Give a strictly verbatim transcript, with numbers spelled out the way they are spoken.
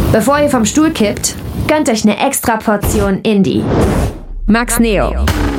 Bevor ihr vom Stuhl kippt, gönnt euch eine extra Portion Indie. Max Neo.